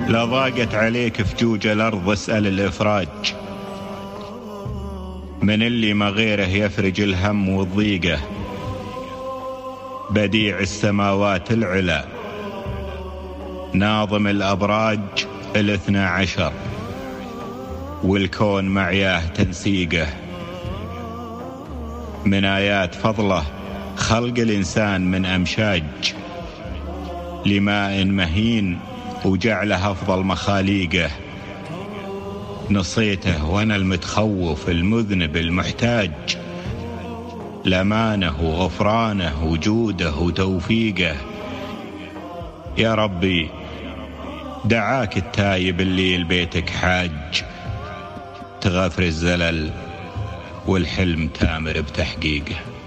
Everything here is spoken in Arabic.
لا ضاقت عليك فجوج الأرض اسأل الإفراج، من اللي ما غيره يفرج الهم والضيقة، بديع السماوات العلا ناظم الأبراج 12 والكون معياه تنسيقه، من آيات فضله خلق الإنسان من أمشاج لماء مهين وجعله أفضل مخاليقه، نصيته وأنا المتخوف المذنب المحتاج، لمانه وغفرانه وجوده وتوفيقه. يا ربي دعاك التايب اللي لبيتك حاج، تغفر الزلل والحلم تامر بتحقيقه.